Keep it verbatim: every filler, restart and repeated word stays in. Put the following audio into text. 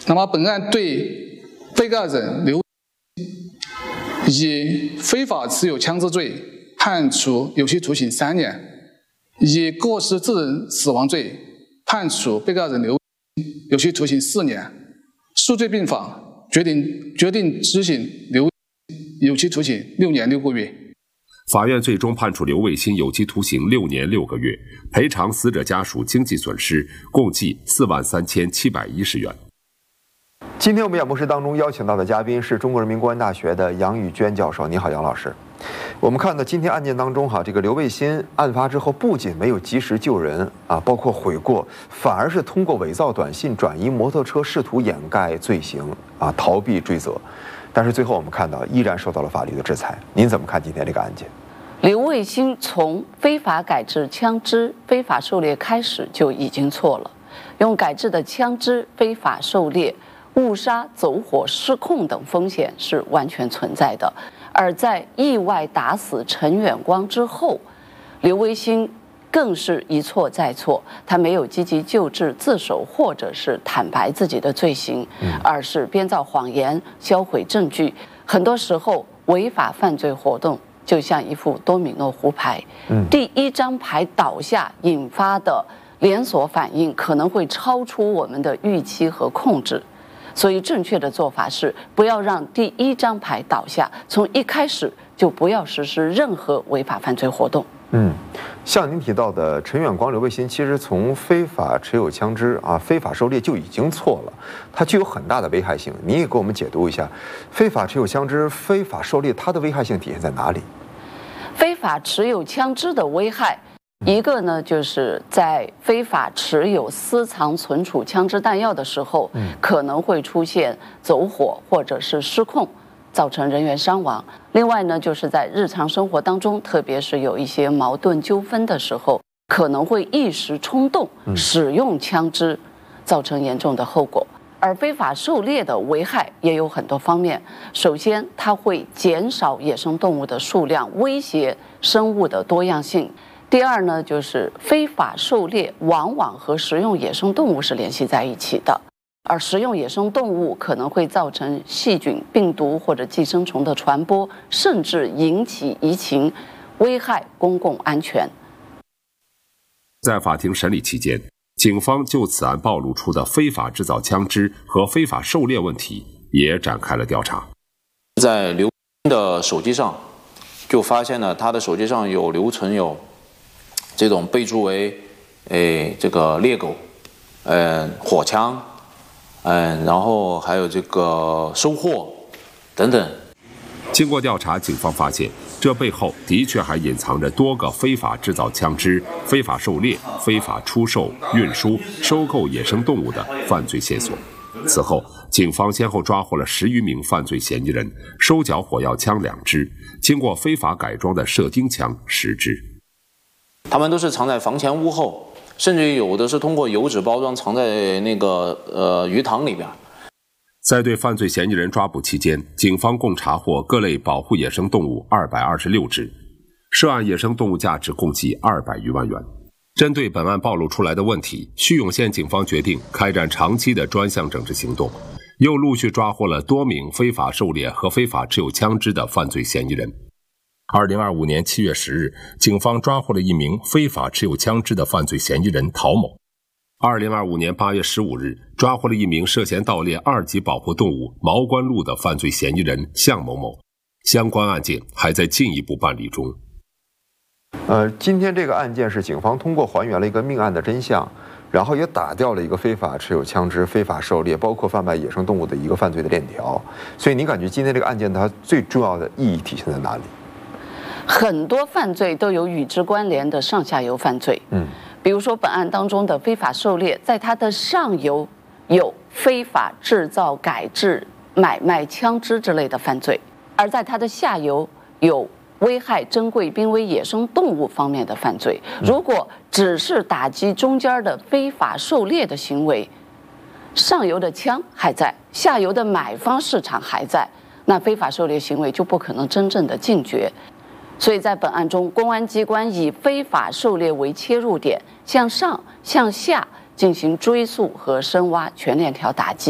那么本案对被告人刘以非法持有枪支罪判处有期徒刑三年，以过失致人死亡罪判处被告人刘有期徒刑四年，数罪并罚，决定决定执行刘有期徒刑六年六个月。 法院最终判处刘卫新有期徒刑六年六个月，赔偿死者家属经济损失共计四万三千七百一十元。 今天我们演播室当中邀请到的嘉宾是中国人民公安大学的杨宇娟教授。你好，杨老师。我们看到今天案件当中哈，这个刘卫新案发之后不仅没有及时救人啊，包括悔过，反而是通过伪造短信转移摩托车，试图掩盖罪行啊，逃避追责。但是最后我们看到依然受到了法律的制裁。您怎么看今天这个案件？ 刘卫新从非法改制枪支、非法狩猎开始就已经错了，用改制的枪支非法狩猎、误杀、走火、失控等风险是完全存在的。而在意外打死陈远光之后，刘卫新更是一错再错，他没有积极救治、自首或者是坦白自己的罪行，而是编造谎言、销毁证据。很多时候，违法犯罪活动就像一副多米诺胡牌，第一张牌倒下引发的连锁反应可能会超出我们的预期和控制。所以正确的做法是不要让第一张牌倒下，从一开始就不要实施任何违法犯罪活动。 嗯，像您提到的陈远光、刘卫新，其实从非法持有枪支啊、非法狩猎就已经错了，它具有很大的危害性。你也给我们解读一下，非法持有枪支、非法狩猎，它的危害性体现在哪里？ 非法持有枪支的危害，一个呢，就是在非法持有、私藏、存储枪支弹药的时候，可能会出现走火或者是失控，造成人员伤亡。另外呢，就是在日常生活当中，特别是有一些矛盾纠纷的时候，可能会一时冲动使用枪支，造成严重的后果。而非法狩猎的危害也有很多方面，首先，它会减少野生动物的数量，威胁生物的多样性。第二呢，就是非法狩猎往往和食用野生动物是联系在一起的，而食用野生动物可能会造成细菌、病毒或者寄生虫的传播，甚至引起疫情，危害公共安全。 在法庭审理期间，警方就此案暴露出的非法制造枪支和非法狩猎问题也展开了调查。 在刘的手机上，就发现了他的手机上有留存有这种备注为，诶，这个猎狗，嗯，火枪，嗯，然后还有这个收获等等。 经过调查，警方发现这背后的确还隐藏着多个非法制造枪支、非法狩猎、非法出售、运输、收购野生动物的犯罪线索。此后，警方先后抓获了十余名犯罪嫌疑人，收缴火药枪两支，经过非法改装的射钉枪十支。 他们都是藏在房前屋后，甚至有的是通过油纸包装藏在那个呃鱼塘里边。 在对犯罪嫌疑人抓捕期间，警方共查获各类保护野生动物二百二十六只，涉案野生动物价值共计二百余万元。针对本案暴露出来的问题，叙永县警方决定开展长期的专项整治行动，又陆续抓获了多名非法狩猎和非法持有枪支的犯罪嫌疑人。二零二五年七月十日，警方抓获了一名非法持有枪支的犯罪嫌疑人陶某。二零二五年八月十五日，抓获了一名涉嫌盗猎二级保护动物毛冠鹿的犯罪嫌疑人向某某。相关案件还在进一步办理中。 呃，今天这个案件是警方通过还原了一个命案的真相，然后也打掉了一个非法持有枪支、非法狩猎，包括贩卖野生动物的一个犯罪的链条。所以您感觉今天这个案件它最重要的意义体现在哪里？ 很多犯罪都有与之关联的上下游犯罪。嗯，比如说本案当中的非法狩猎，在它的上游有非法制造、改制、买卖枪支之类的犯罪，而在它的下游有危害珍贵濒危野生动物方面的犯罪。如果只是打击中间的非法狩猎的行为，上游的枪还在，下游的买方市场还在，那非法狩猎行为就不可能真正的禁绝。所以在本案中，公安机关以非法狩猎为切入点，向上向下进行追溯和深挖全链条打击。